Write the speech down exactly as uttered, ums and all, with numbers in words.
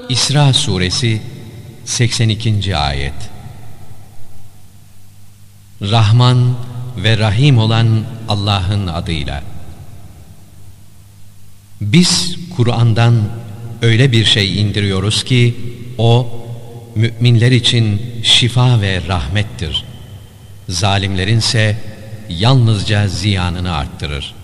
İsra Suresi seksen ikinci ayet. Rahman ve Rahim olan Allah'ın adıyla. Biz Kur'an'dan öyle bir şey indiriyoruz ki o müminler için şifa ve rahmettir. Zalimlerinse yalnızca ziyanını arttırır.